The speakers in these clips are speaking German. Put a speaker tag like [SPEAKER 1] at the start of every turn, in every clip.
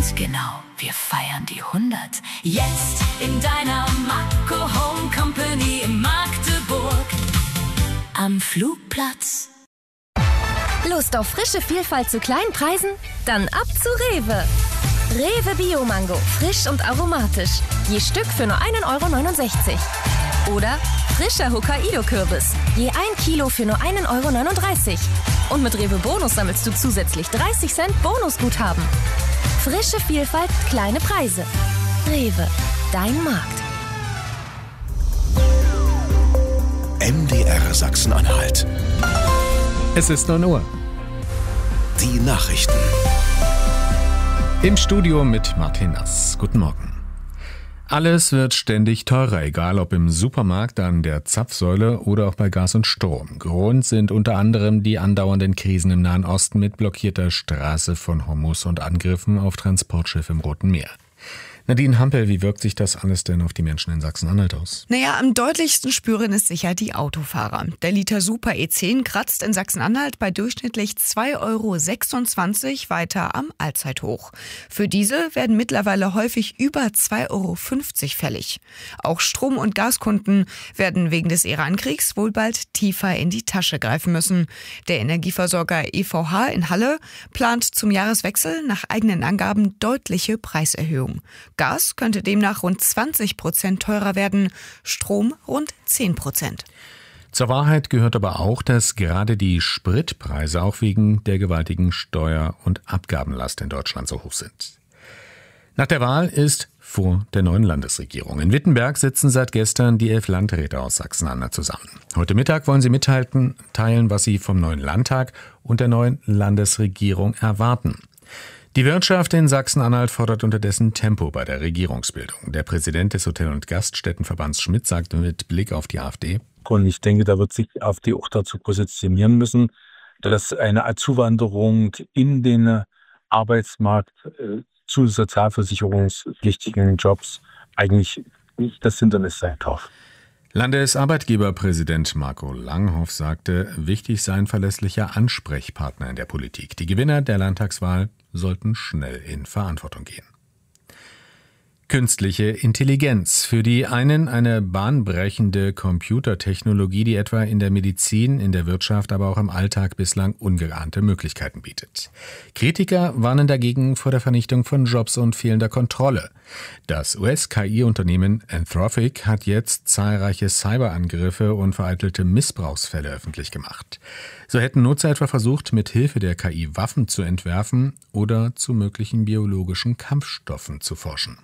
[SPEAKER 1] Und genau, wir feiern die 100. Jetzt in deiner Makro Home Company in Magdeburg am Flugplatz.
[SPEAKER 2] Lust auf frische Vielfalt zu kleinen Preisen? Dann ab zu Rewe. Rewe Bio-Mango, frisch und aromatisch. Je Stück für nur 1,69 €. Oder frischer Hokkaido-Kürbis, je 1 Kilo für nur 1,39 €. Und mit Rewe Bonus sammelst du zusätzlich 30 Cent Bonusguthaben. Frische Vielfalt, kleine Preise. Rewe, dein Markt.
[SPEAKER 3] MDR Sachsen-Anhalt.
[SPEAKER 4] Es ist 9 Uhr.
[SPEAKER 3] Die Nachrichten.
[SPEAKER 4] Im Studio mit Martin Nass. Guten Morgen. Alles wird ständig teurer, egal ob im Supermarkt, an der Zapfsäule oder auch bei Gas und Strom. Grund sind unter anderem die andauernden Krisen im Nahen Osten mit blockierter Straße von Hormuz und Angriffen auf Transportschiffe im Roten Meer. Nadine Hampel, wie wirkt sich das alles denn auf die Menschen in Sachsen-Anhalt aus?
[SPEAKER 5] Am deutlichsten spüren es sicher die Autofahrer. Der Liter Super E10 kratzt in Sachsen-Anhalt bei durchschnittlich 2,26 € weiter am Allzeithoch. Für diese werden mittlerweile häufig über 2,50 € fällig. Auch Strom- und Gaskunden werden wegen des Iran-Kriegs wohl bald tiefer in die Tasche greifen müssen. Der Energieversorger EVH in Halle plant zum Jahreswechsel nach eigenen Angaben deutliche Preiserhöhungen. Gas könnte demnach rund 20% teurer werden, Strom rund 10%.
[SPEAKER 4] Zur Wahrheit gehört aber auch, dass gerade die Spritpreise auch wegen der gewaltigen Steuer- und Abgabenlast in Deutschland so hoch sind. Nach der Wahl ist vor der neuen Landesregierung. In Wittenberg sitzen seit gestern die 11 Landräte aus Sachsen-Anhalt zusammen. Heute Mittag wollen sie mitteilen, was sie vom neuen Landtag und der neuen Landesregierung erwarten. Die Wirtschaft in Sachsen-Anhalt fordert unterdessen Tempo bei der Regierungsbildung. Der Präsident des Hotel- und Gaststättenverbands Schmidt sagte mit Blick auf die AfD:
[SPEAKER 6] Und ich denke, da wird sich die AfD auch dazu positionieren müssen, dass eine Zuwanderung in den Arbeitsmarkt zu sozialversicherungspflichtigen Jobs eigentlich nicht das Hindernis sein darf.
[SPEAKER 4] Landesarbeitgeberpräsident Marco Langhoff sagte, wichtig sei ein verlässlicher Ansprechpartner in der Politik. Die Gewinner der Landtagswahl sollten schnell in Verantwortung gehen. Künstliche Intelligenz. Für die einen eine bahnbrechende Computertechnologie, die etwa in der Medizin, in der Wirtschaft, aber auch im Alltag bislang ungeahnte Möglichkeiten bietet. Kritiker warnen dagegen vor der Vernichtung von Jobs und fehlender Kontrolle. Das US-KI-Unternehmen Anthropic hat jetzt zahlreiche Cyberangriffe und vereitelte Missbrauchsfälle öffentlich gemacht. So hätten Nutzer etwa versucht, mit Hilfe der KI Waffen zu entwerfen oder zu möglichen biologischen Kampfstoffen zu forschen.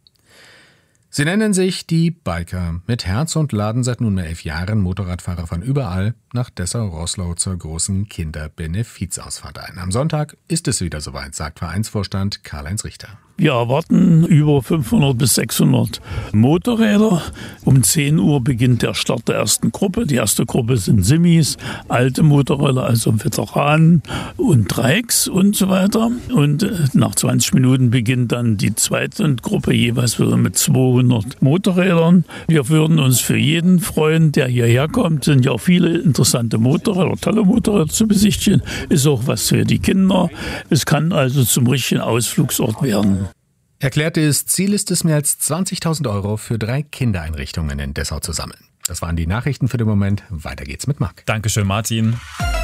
[SPEAKER 4] Sie nennen sich die Biker. Mit Herz und laden seit nunmehr 11 Jahren Motorradfahrer von überall nach Dessau-Roßlau zur großen Kinderbenefizausfahrt ein. Am Sonntag ist es wieder soweit, sagt Vereinsvorstand Karl-Heinz Richter.
[SPEAKER 7] Wir erwarten über 500 bis 600 Motorräder. Um 10 Uhr beginnt der Start der ersten Gruppe. Die erste Gruppe sind Simis, alte Motorräder, also Veteranen und Dreiecks und so weiter. Und nach 20 Minuten beginnt dann die zweite Gruppe, jeweils wieder mit 200 Motorrädern. Wir würden uns für jeden freuen, der hierher kommt. Es sind ja auch viele interessante Motorräder, tolle Motorräder zu besichtigen. Ist auch was für die Kinder. Es kann also zum richtigen Ausflugsort werden.
[SPEAKER 4] Erklärtes Ziel ist es, mehr als 20.000 € für 3 Kindereinrichtungen in Dessau zu sammeln. Das waren die Nachrichten für den Moment. Weiter geht's mit Marc.
[SPEAKER 8] Dankeschön, Martin.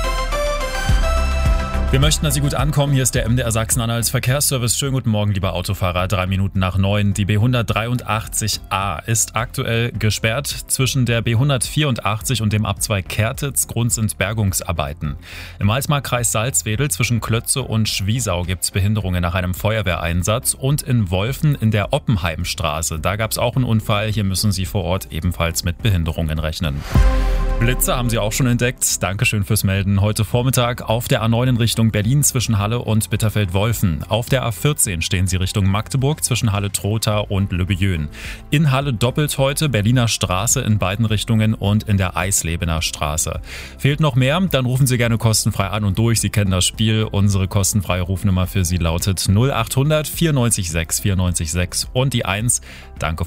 [SPEAKER 8] Wir möchten, dass Sie gut ankommen. Hier ist der MDR Sachsen-Anhalts Verkehrsservice. Schönen guten Morgen, lieber Autofahrer. 3 Minuten nach 9. Die B183a ist aktuell gesperrt. Zwischen der B184 und dem Abzweig Kertitz. Grund sind Bergungsarbeiten. Im Altmark-Kreis Salzwedel zwischen Klötze und Schwiesau gibt es Behinderungen nach einem Feuerwehreinsatz. Und in Wolfen in der Oppenheimstraße. Da gab es auch einen Unfall. Hier müssen Sie vor Ort ebenfalls mit Behinderungen rechnen. Blitze haben Sie auch schon entdeckt. Dankeschön fürs Melden. Heute Vormittag auf der A9 in Richtung Berlin zwischen Halle und Bitterfeld-Wolfen. Auf der A14 stehen Sie Richtung Magdeburg zwischen Halle-Trotha und Löbejön. In Halle doppelt heute Berliner Straße in beiden Richtungen und in der Eislebener Straße. Fehlt noch mehr? Dann rufen Sie gerne kostenfrei an und durch. Sie kennen das Spiel. Unsere kostenfreie Rufnummer für Sie lautet 0800 94 6 94 6 und die 1. Danke